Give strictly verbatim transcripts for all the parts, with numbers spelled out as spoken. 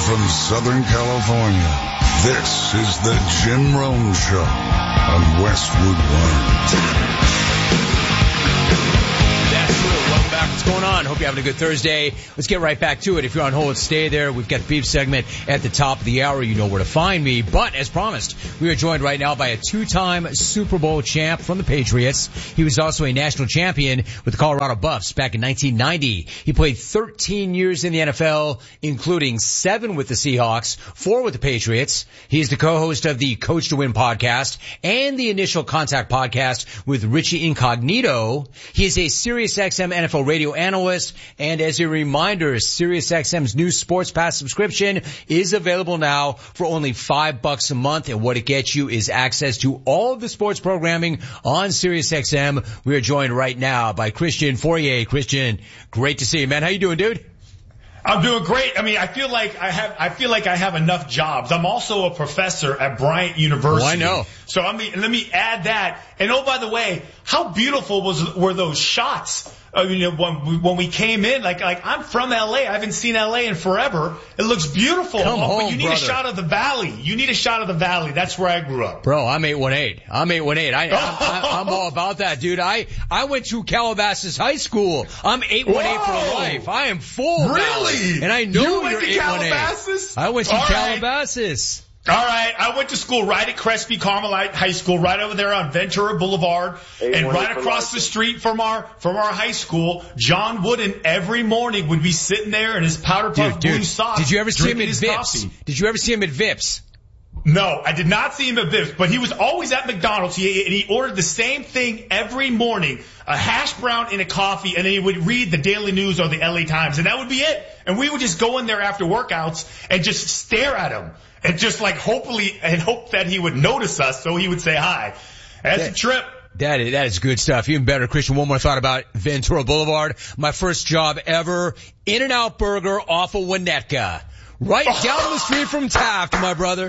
from Southern California, this is the Jim Rome Show on Westwood One. That's true. Welcome back. What's going on? Hope you're having a good Thursday. Let's get right back to it. If you're on hold, stay there. We've got the beef segment at the top of the hour. You know where to find me. But as promised, we are joined right now by a two-time Super Bowl champ from the Patriots. He was also a national champion with the Colorado Buffs back in nineteen ninety. He played thirteen years in the N F L, including seven with the Seahawks, four with the Patriots. He is the co-host of the Coach to Win podcast and the Initial Contact podcast with Richie Incognito. He is a SiriusXM N F L radio analyst, and as a reminder, SiriusXM's new Sports Pass subscription is available now for only five bucks a month, and what it gets you is access to all of the sports programming on SiriusXM. We are joined right now by Christian Fourier. Christian, great to see you, man. How you doing, dude? I'm doing great. I mean, I feel like I have, I feel like I have enough jobs. I'm also a professor at Bryant University. Oh, I know. So I mean, let me add that. And oh, by the way, how beautiful was, were those shots? Uh, you know, when we, when we came in, like, like I'm from L A. I haven't seen L A in forever. It looks beautiful. Come oh, home, but you need brother. a shot of the valley. You need a shot of the valley. That's where I grew up. Bro, I'm eight one eight. I'm eight one eight. I, I, I'm all about that, dude. I, I went to Calabasas High School. I'm eight one eight for life. I am full. Really? Valley. And I know you went you're to eight one eight. Calabasas? I went to all Calabasas. Right. All right, I went to school right at Crespi Carmelite High School, right over there on Ventura Boulevard, and right across the street from our from our high school, John Wooden every morning would be sitting there in his powder puff Dude, blue dude, socks. did you ever see him at his Vips? coffee. Did you ever see him at Vips? No, I did not see him at Vips, but he was always at McDonald's. He, and he ordered the same thing every morning, a hash brown and a coffee, and then he would read the Daily News or the L A Times, and that would be it. And we would just go in there after workouts and just stare at him and just like hopefully and hope that he would notice us so he would say hi. That's Yeah. a trip. That is, that is good stuff. Even better, Christian, one more thought about Ventura Boulevard. My first job ever, In-N-Out Burger off of Winnetka. Right down the street from Taft, my brother.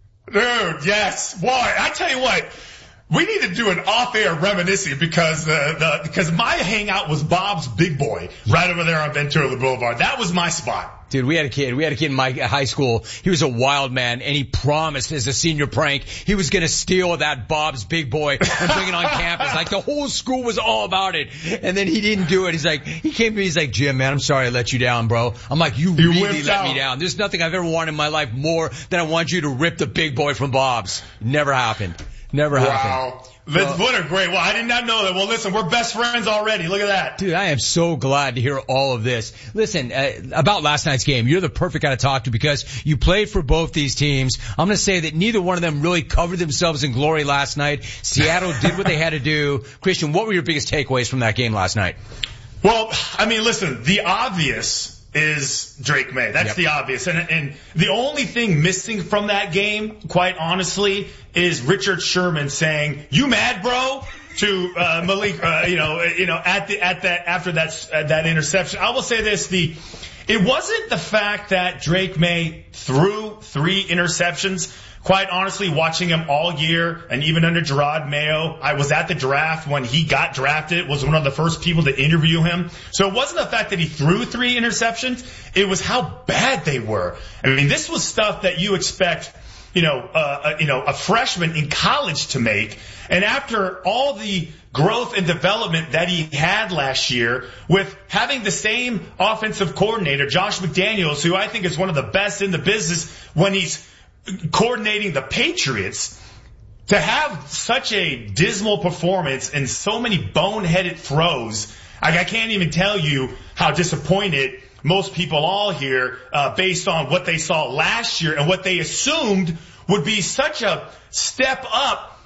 Dude, yes. Boy, I tell you what, we need to do an off-air reminiscing because uh, the because my hangout was Bob's Big Boy right over there on Ventura Boulevard. That was my spot. Dude, we had a kid. We had a kid in my high school. He was a wild man, and he promised as a senior prank he was going to steal that Bob's Big Boy and bring it on campus. Like, the whole school was all about it. And then he didn't do it. He's like, he came to me, he's like, Jim, man, I'm sorry I let you down, bro. I'm like, you, You really whipped let out. me down. There's nothing I've ever wanted in my life more than I want you to rip the Big Boy from Bob's. Never happened. Never happened. Wow. Well, what a great, well, I did not know that. Well, listen, we're best friends already. Look at that. Dude, I am so glad to hear all of this. Listen, uh, about last night's game, you're the perfect guy to talk to because you played for both these teams. I'm going to say that neither one of them really covered themselves in glory last night. Seattle did what they had to do. Christian, what were your biggest takeaways from that game last night? Well, I mean, listen, the obvious is Drake May. That's Yep. the obvious. And, and the only thing missing from that game, quite honestly, is Richard Sherman saying, "You mad, bro?" to uh, Malik, uh, you know, you know, at the at that after that uh, that interception. I will say this: the it wasn't the fact that Drake May threw three interceptions. Quite honestly, watching him all year, and even under Gerard Mayo, I was at the draft when he got drafted, was one of the first people to interview him. So it wasn't the fact that he threw three interceptions, it was how bad they were. I mean, this was stuff that you expect, you know, uh, you know, a freshman in college to make. And after all the growth and development that he had last year with having the same offensive coordinator, Josh McDaniels, who I think is one of the best in the business when he's coordinating the Patriots, to have such a dismal performance and so many boneheaded throws, I, I can't even tell you how disappointed most people all here, uh, based on what they saw last year and what they assumed would be such a step up,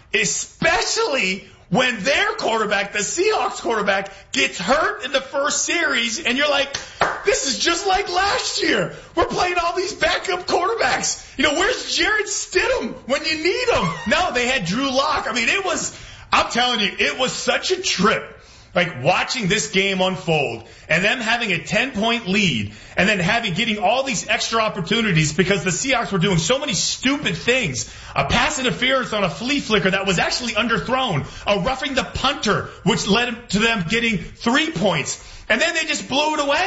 especially when their quarterback, the Seahawks quarterback, gets hurt in the first series, and you're like, this is just like last year. We're playing all these backup quarterbacks. You know, where's Jared Stidham when you need him? No, they had Drew Lock. I mean, it was, I'm telling you, it was such a trip. Like watching this game unfold and them having a ten point lead and then having, getting all these extra opportunities because the Seahawks were doing so many stupid things. A pass interference on a flea flicker that was actually underthrown. A roughing the punter, which led to them getting three points. And then they just blew it away.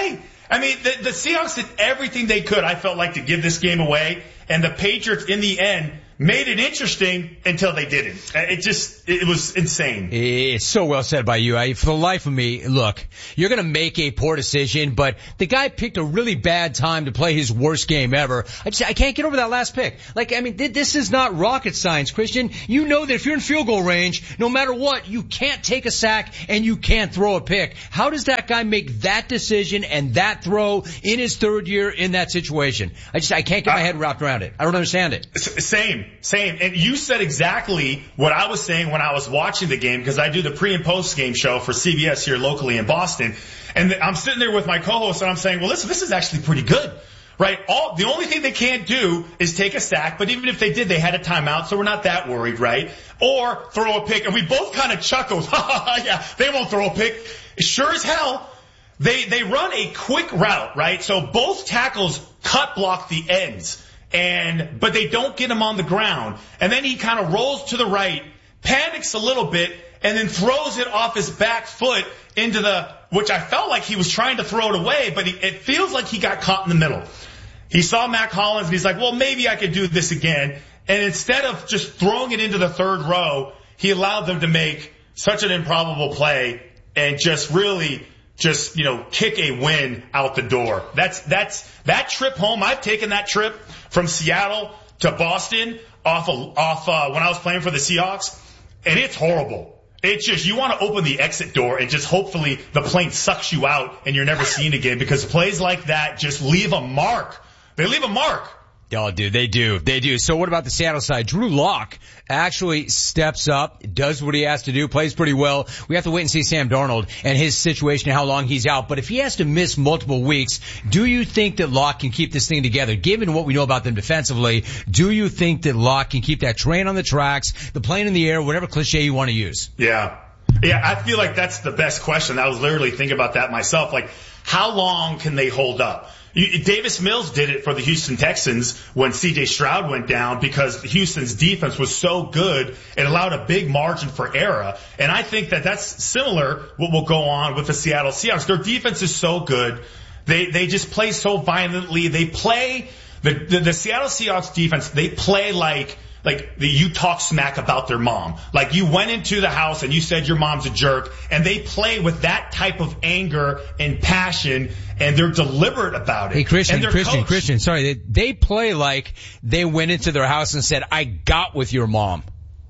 I mean, the, the Seahawks did everything they could, I felt like, to give this game away. And the Patriots, in the end, made it interesting until they didn't. It just, it was insane. It's so well said by you. I, for the life of me, look, you're going to make a poor decision, but the guy picked a really bad time to play his worst game ever. I just, I can't get over that last pick. Like, I mean, th- this is not rocket science, Christian. You know that if you're in field goal range, no matter what, you can't take a sack and you can't throw a pick. How does that guy make that decision and that throw in his third year in that situation? I just, I can't get my head wrapped around it. I don't understand it. Same. Same. And you said exactly what I was saying when I was watching the game, because I do the pre and post game show for C B S here locally in Boston. And I'm sitting there with my co-host and I'm saying, well, listen, this is actually pretty good, right? All, the only thing they can't do is take a sack, but even if they did, they had a timeout, so we're not that worried, right? Or throw a pick. And we both kind of chuckled. Yeah, they won't throw a pick. Sure as hell. They, they run a quick route, right? So both tackles cut block the ends. And, but they don't get him on the ground. And then he kind of rolls to the right, panics a little bit, and then throws it off his back foot into the, which I felt like he was trying to throw it away, but he, it feels like he got caught in the middle. He saw Mac Hollins and he's like, well, maybe I could do this again. And instead of just throwing it into the third row, he allowed them to make such an improbable play and just really just, you know, kick a win out the door. That's, that's, that trip home. I've taken that trip from Seattle to Boston off of, off, uh, when I was playing for the Seahawks, and it's horrible. It's just, you want to open the exit door and just hopefully the plane sucks you out and you're never seen again, because plays like that just leave a mark. They leave a mark. Oh, dude, they do. They do. So what about the Seattle side? Drew Lock actually steps up, does what he has to do, plays pretty well. We have to wait and see Sam Darnold and his situation and how long he's out. But if he has to miss multiple weeks, do you think that Lock can keep this thing together? Given what we know about them defensively, do you think that Lock can keep that train on the tracks, the plane in the air, whatever cliche you want to use? Yeah. Yeah, I feel like that's the best question. I was literally thinking about that myself. Like, how long can they hold up? You, Davis Mills did it for the Houston Texans when C J Stroud went down, because Houston's defense was so good, it allowed a big margin for error. And I think that that's similar what will go on with the Seattle Seahawks. Their defense is so good. They, they just play so violently. They play, the, the, the Seattle Seahawks defense, they play like, like the, you talk smack about their mom. Like, you went into the house and you said your mom's a jerk, and they play with that type of anger and passion, and they're deliberate about it. Hey, Christian, Christian, coached. Christian, sorry, they, they play like they went into their house and said, I got with your mom.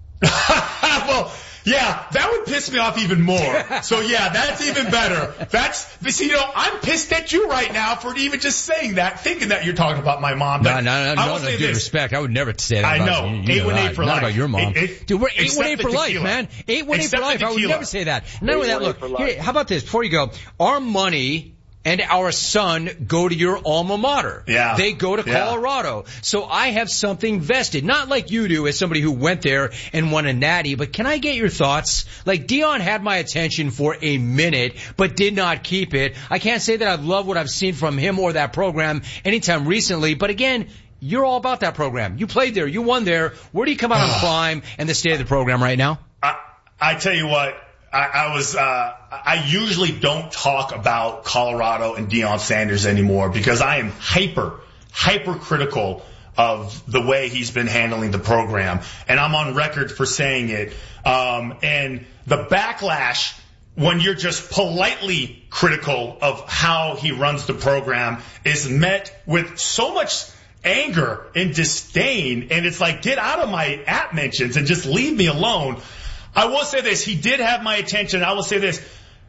Well, yeah, that would piss me off even more. So yeah, that's even better. That's, see, you know, I'm pissed at you right now for even just saying that, thinking that you're talking about my mom. No, But no, no, I no, will no, say due this. respect. I would never say that I about know. you. You Eight know one eight that. for Not life. about your mom. It- it- Dude, we're eight one eight except for the life, tequila. man. eight one eight for Except the life. I would tequila. never say that. Not only that, eight one eight look, for life. here, how about this? Before you go, our money and our son go to your alma mater. Yeah. They go to Yeah. Colorado. So I have something vested. Not like you do as somebody who went there and won a natty, but can I get your thoughts? Like, Dion had my attention for a minute, but did not keep it. I can't say that I've loved what I've seen from him or that program anytime recently, but again, you're all about that program. You played there. You won there. Where do you come out on Prime and the state of the program right now? I, I tell you what, I, I was, uh, I usually don't talk about Colorado and Deion Sanders anymore, because I am hyper, hyper critical of the way he's been handling the program. And I'm on record for saying it. Um, and the backlash when you're just politely critical of how he runs the program is met with so much anger and disdain. And it's like, get out of my app mentions and just leave me alone. I will say this. He did have my attention. I will say this.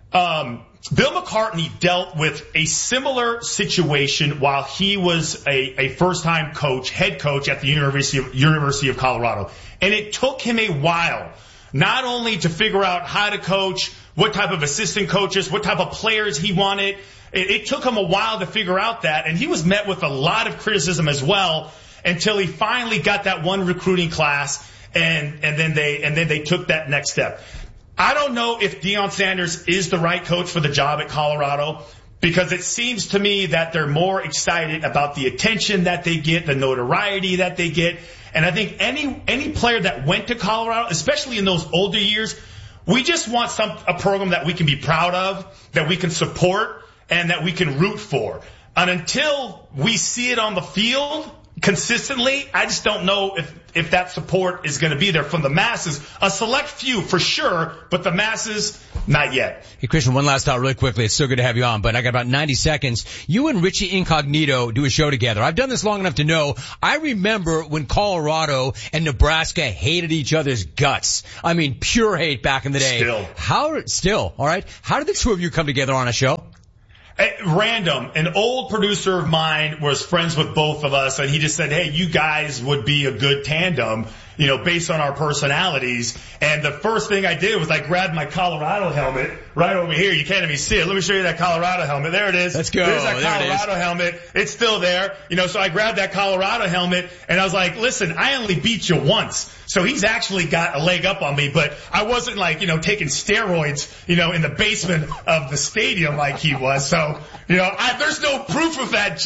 Um, Bill McCartney dealt with a similar situation while he was a, a first-time coach, head coach at the University of, University of Colorado. And it took him a while, not only to figure out how to coach, what type of assistant coaches, what type of players he wanted. It, it took him a while to figure out that. And he was met with a lot of criticism as well, until he finally got that one recruiting class. And, and then they, and then they took that next step. I don't know if Deion Sanders is the right coach for the job at Colorado, because it seems to me that they're more excited about the attention that they get, the notoriety that they get. And I think any, any player that went to Colorado, especially in those older years, we just want some, a program that we can be proud of, that we can support. and that we can root for. And until we see it on the field consistently, I just don't know if, if that support is going to be there from the masses. A select few for sure, but the masses, not yet. Hey, Christian, one last thought really quickly. It's so good to have you on, but I got about ninety seconds. You and Richie Incognito do a show together. I've done this long enough to know. I remember when Colorado and Nebraska hated each other's guts. I mean, pure hate back in the day. Still. How, still, all right. How did the two of you come together on a show? At random. An old producer of mine was friends with both of us, and he just said, hey, you guys would be a good tandem, you know, based on our personalities. And the first thing I did was I grabbed my Colorado helmet right over here. You can't even see it. Let me show you that Colorado helmet. There it is. Let's go. There's that there Colorado it is. helmet. It's still there. You know, so I grabbed that Colorado helmet, and I was like, listen, I only beat you once. So he's actually got a leg up on me, but I wasn't like, you know, taking steroids, you know, in the basement of the stadium like he was. So, you know, I, there's no proof of that.